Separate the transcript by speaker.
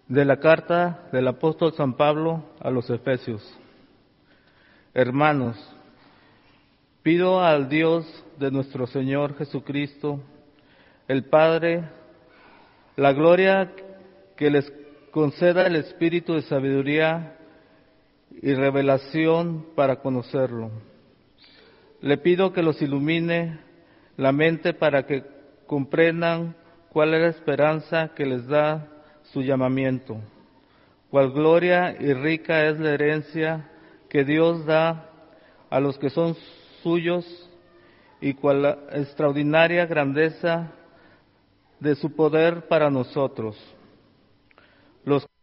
Speaker 1: De la carta del apóstol San Pablo a los Efesios. Hermanos, pido al Dios de nuestro Señor Jesucristo, el Padre, la gloria, que les conceda el espíritu de sabiduría y revelación para conocerlo. Le pido que los ilumine la mente para que comprendan cuál es la esperanza que les da su llamamiento, cuál gloria y rica es la herencia que Dios da a los que son suyos, y cuál la extraordinaria grandeza de su poder para nosotros, los